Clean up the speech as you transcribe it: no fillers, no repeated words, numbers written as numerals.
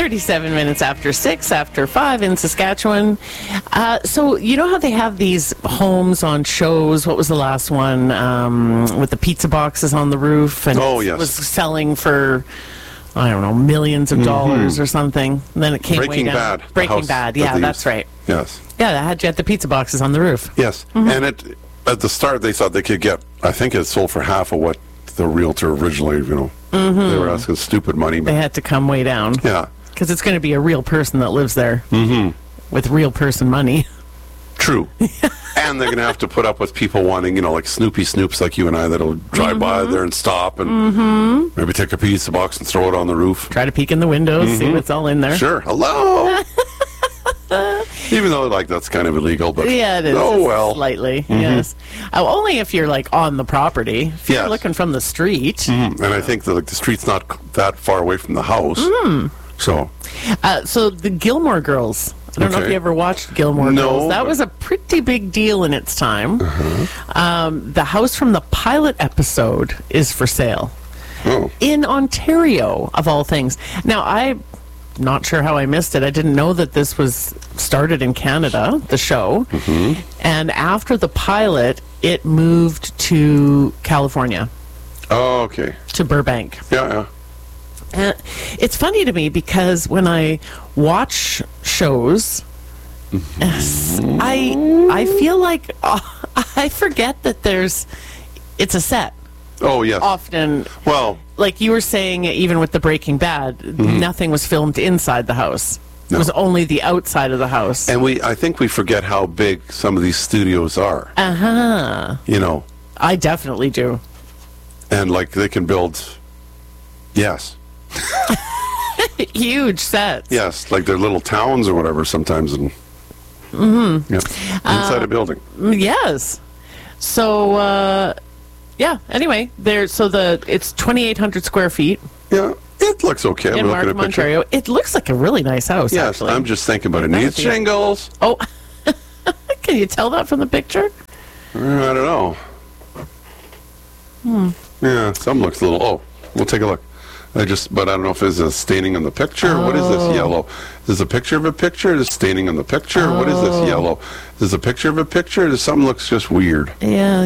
37 minutes after 6, after 5 in Saskatchewan. So you know how they have these homes on shows? What was the last one? With the pizza boxes on the roof. And yes. was selling for, I don't know, millions of dollars or something. And then it came Breaking way down. Bad. Breaking Bad. Yeah, that's right. Yes. Yeah, they had you at the pizza boxes on the roof. Yes. And at the start, they thought they could get, I think it sold for half of what the realtor originally, they were asking stupid money. They had to come way down. Yeah. Because it's going to be a real person that lives there with real person money. True. And they're going to have to put up with people wanting, like Snoopy Snoops like you and I that'll drive by there and stop and maybe take a pizza box and throw it on the roof. Try to peek in the windows, see what's all in there. Sure. Hello. Even though, that's kind of illegal, but yeah, it is. Oh, well. Slightly, yes. Only if you're, on the property. If you're looking from the street. And I think that, the street's not that far away from the house. So. So the Gilmore Girls. I don't know if you ever watched Gilmore Girls. That was a pretty big deal in its time. The house from the pilot episode is for sale. Oh. In Ontario, of all things. Now, I'm not sure how I missed it. I didn't know that this was started in Canada, the show. And after the pilot, it moved to California. Oh, okay. To Burbank. Yeah. It's funny to me because when I watch shows, I feel like I forget that it's a set. Oh, yes. Often. Well, like you were saying, even with the Breaking Bad, nothing was filmed inside the house. No. It was only the outside of the house. And I think we forget how big some of these studios are. I definitely do. And they can build, yes. Huge sets. Yes, like they're little towns or whatever sometimes. And, inside a building. Yes. So, anyway, it's 2,800 square feet. Yeah, it looks okay. In Markham, Ontario. It looks like a really nice house, yes, actually. I'm just thinking about it. It needs shingles. Oh, can you tell that from the picture? I don't know. Yeah, some looks a little, we'll take a look. But I don't know if there's a staining on the picture. What is this yellow? Is this a picture of a picture? Is staining on the picture? What is this yellow? Is this a picture of a picture? Something looks just weird. Yeah.